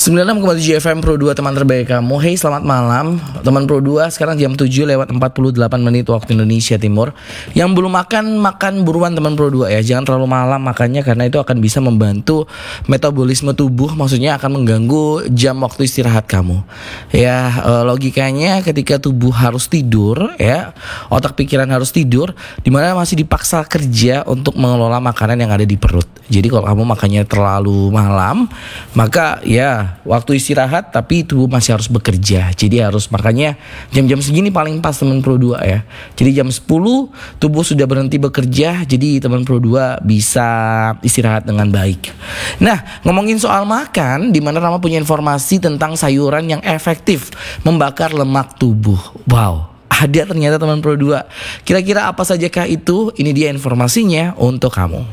96,7 FM Pro 2 teman terbaik kamu. Hey, selamat malam teman Pro 2. Sekarang jam 7:48 menit waktu Indonesia Timur. Yang belum makan buruan teman Pro 2 ya. Jangan terlalu malam makannya karena itu akan bisa membantu metabolisme tubuh. Maksudnya akan mengganggu jam waktu istirahat kamu. Ya, logikanya ketika tubuh harus tidur ya, otak pikiran harus tidur, dimana masih dipaksa kerja untuk mengelola makanan yang ada di perut. Jadi kalau kamu makannya terlalu malam, maka ya waktu istirahat tapi tubuh masih harus bekerja. Jadi harus makanya jam-jam segini paling pas teman Pro 2 ya. Jadi jam 10 tubuh sudah berhenti bekerja. Jadi teman Pro 2 bisa istirahat dengan baik. Nah, ngomongin soal makan, di mana Rama punya informasi tentang sayuran yang efektif membakar lemak tubuh. Wow, ada ternyata teman Pro 2. Kira-kira apa sajakah itu? Ini dia informasinya untuk kamu.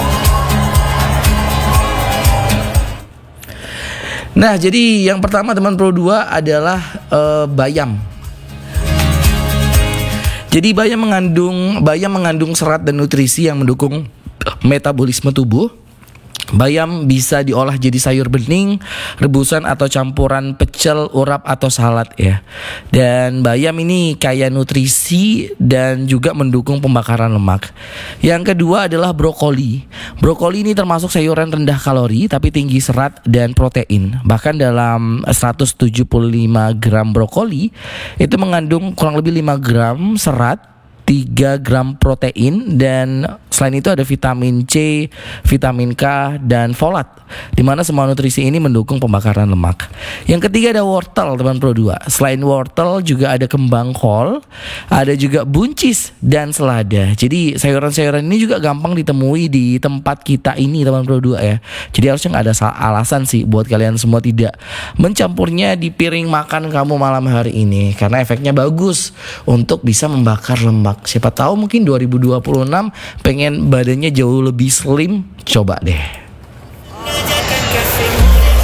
Nah, jadi yang pertama teman Pro 2 adalah bayam. Jadi bayam mengandung serat dan nutrisi yang mendukung metabolisme tubuh. Bayam bisa diolah jadi sayur bening, rebusan atau campuran pecel, urap atau salad ya. Dan bayam ini kaya nutrisi dan juga mendukung pembakaran lemak. Yang kedua adalah brokoli. Brokoli ini termasuk sayuran rendah kalori tapi tinggi serat dan protein. Bahkan dalam 175 gram brokoli itu mengandung kurang lebih 5 gram serat, 3 gram protein, dan selain itu ada vitamin C, vitamin K, dan folat, di mana semua nutrisi ini mendukung pembakaran lemak. Yang ketiga ada wortel teman Pro 2. Selain wortel juga ada kembang kol, ada juga buncis dan selada. Jadi sayuran-sayuran ini juga gampang ditemui di tempat kita ini teman Pro 2 ya. Jadi harusnya gak ada alasan sih buat kalian semua tidak mencampurnya di piring makan kamu malam hari ini, karena efeknya bagus untuk bisa membakar lemak. Siapa tahu mungkin 2026 pengen badannya jauh lebih slim, coba deh.